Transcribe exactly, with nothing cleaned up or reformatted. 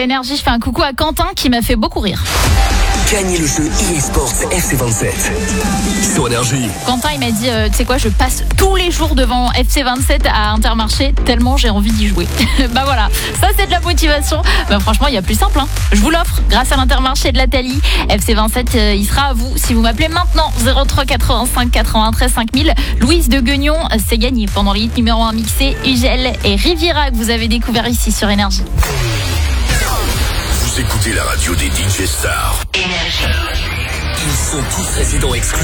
Énergie, je fais un coucou à Quentin qui m'a fait beaucoup rire. Gagnez le jeu eSports F C vingt-sept sur Énergie. Quentin, il m'a dit, euh, tu sais quoi, je passe tous les jours devant F C vingt-sept à Intermarché tellement j'ai envie d'y jouer. Bah voilà, ça c'est de la motivation. Bah franchement, il y a plus simple, hein. Je vous l'offre grâce à l'Intermarché de la Thalie. F C vingt-sept, euh, il sera à vous si vous m'appelez maintenant. zéro trois quatre-vingt-cinq quatre-vingt-treize cinq mille. Louise de Guignon, c'est gagné pendant les hits numéro un mixés. Ugel et Riviera que vous avez découvert ici sur Énergie. Vous écoutez la radio des D J stars. Énergie. Ils sont tous résidents exclusifs.